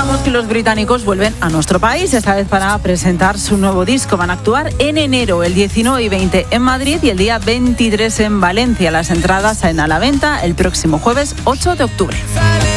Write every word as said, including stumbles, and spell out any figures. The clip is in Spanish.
contamos que los británicos vuelven a nuestro país, esta vez para presentar su nuevo disco. Van a actuar en enero, el diecinueve y veinte en Madrid y el día veintitrés en Valencia. Las entradas salen a la venta el próximo jueves ocho de octubre.